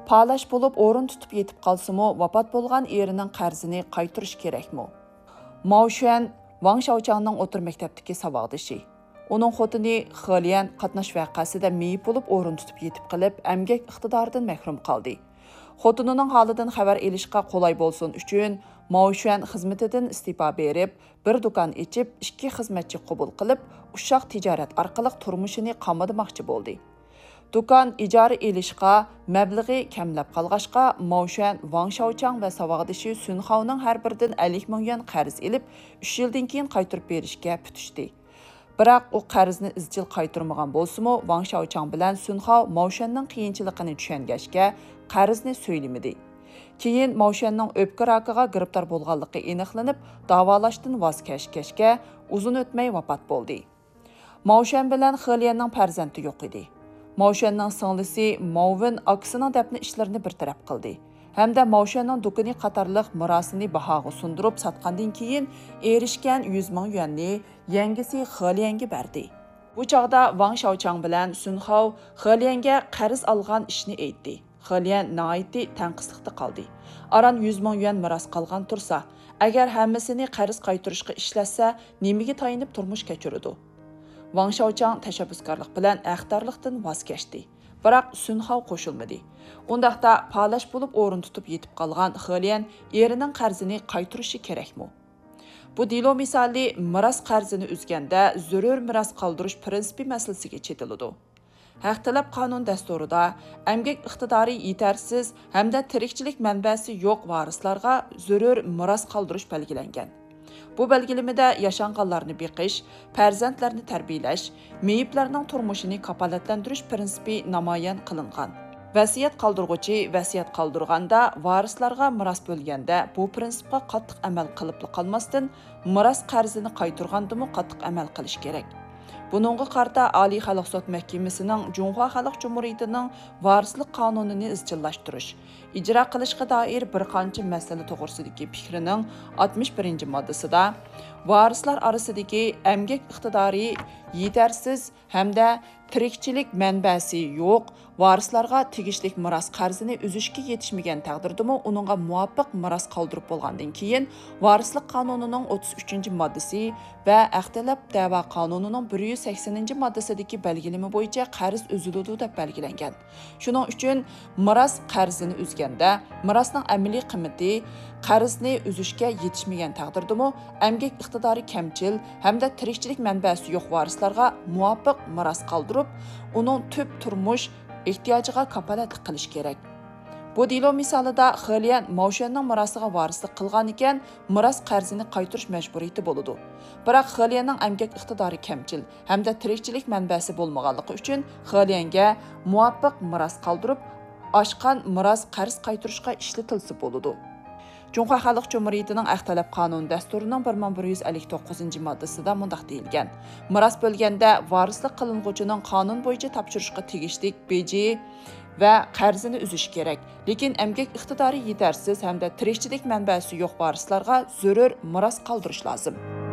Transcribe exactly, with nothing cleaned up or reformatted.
Palash bo'lib o'rin tutib yetib qolsa-mu, vafot bo'lgan erining qarzini qaytarish kerakmi? Mao Xuan Wang Shaochangning o'tir maktabdagi savoddishi. Uning xotini Xilian qatnash vaqasida meyib bo'lib o'rin tutib yetib qilib, emgak iqtidoridan mahrum qoldi. Xotinining holidan xabar elishga qolay bo'lsin uchun Mao Xuan xizmatidan istifa berib, bir do'kon ochib, ikki xizmatchi qabul qilib, ushaq tijorat orqali turmushini qamadamoqchi bo'ldi. Do'kon ijara elishga mablag'i kamlab qolg'ashqa, Mao Xuan Wang Shaochang va savoddishi Sun Haoning har biridan ellik ming yuan qarz elib, uch yildan keyin qaytarib berishga putishdi. Biroq u qarzni izchil qaytarmagan bo'lsa-mu, Wang Shaochang bilan Sun Hao Mao Xuanning qiyinchiligini tushungachga qarzni so'ylamadi. Keyin Mao Xuanning o'pka rakiga giribtor bo'lganligi aniqlanib, davolashdan voz kechgachga uzun o'tmay vafot bo'ldi. Mao Xuan bilan Xilianning farzandi yo'q edi. Mao Xuanning singlisi Mao Wen akasining dafn ishlarini bir taraf qildi. Hamda Mao Xuanning do'koni qatorliq mirosini bahoga sundirib sotgandan keyin erishgan yuz ming yuanni yangisi Xilianga berdi. Bu chaqda Wang Shaochang bilan Sun Hao Xilianga qarz olgan ishni aytdi. Xilian nihoyatda tanqislikda qoldi. Aran yuz ming yuan miros qolgan tursa, agar hammasini qarz qaytarishga ishlatsa, nimaga tayinib turmush kechiradi? Wang Shaochang tashabbuskorlik bilan axtarlikdan voz kechdi. Biroq Sun Hao qo'shilmadi. Undaqda palash bo'lib o'rin tutib yetib qolgan Xilian erining qarzini qaytarishi kerakmi? Bu dilo misoli miros qarzini uzganda zarur miros qoldirish prinsipi masalasiga chetiladi. Haq talab qonun dasturida emgak iqtidori yetarsiz hamda tirikchilik manbasi yo'q varislarga zarur miros qoldirish belgilangan. Bu belgilamada yaşanğanlarını beqish, farzandlarni tarbiyalash, meyiblarning turmushini kafolatlantirish prinsipi namoyon qilingan. Vasiyat qoldirg'uchi vasiyat qoldirganda, varislarga miros bo'lganda bu prinsipga qattiq amal qilib qolmasdan, miros qarzini qaytargandimi qattiq amal qilish kerak. Buningga qarta Oliy xalq sud mahkamasining Junxo Xalq Jumhuriyatining varislik qonunini izchillashtirish, ijro qilishga doir bir qancha masala to'g'risidagi fikrining oltmish birinchi moddasida varislar orasidagi emgak iqtidori yetarsiz hamda tirikchilik manbasi yo'q varislarga tegishli miros qarzini uzishga yetishmagan taqdirdami uningga muvofiq miros qoldirib bo'lgandan keyin varislik qonunining o'ttiz uchinchi moddasi va Axtalab da'vo qonunining bir yuz saksoninchi moddasidagi belgilama bo'yicha qarz uziladi deb belgilangan. Shuning uchun miros qarzini uzganda mirosning amaliy qiymati qarzni uzishga yetishmagan taqdirdami emgak iqtidori kamchil hamda tirikchilik manbasi yo'q varislarga muvofiq miros qoldirib, uning tub turmush ehtiyojiga kafolatlik qilish kerak. Bu dilo misolida Xilian Mao Xuanning mirosiga varislik qilgan ekan, miros qarzini qaytarish majburiyati bo'ladi. Biroq Xilianning emgak iqtidori kamchil hamda tirikchilik manbasi bo'lmaganligi uchun Xilianga muvofiq miros qoldirib, oshgan miros qarz qaytarishga ishlatilsa bo'ladi. Junxo Xalq Jumhuriyatining Axtalab qonun dasturining bir ming bir yuz ellik to'qqizinchi moddasida mundaq deyilgan. Miros bo'lganda varislik qilinguchining qonun bo'yicha topshirishga tegishli beji va qarzini uzish kerak. Lekin emgak iqtidori yetarsiz hamda tirikchilik manbasi yo'q varislarga zarur miros qoldirish lozim.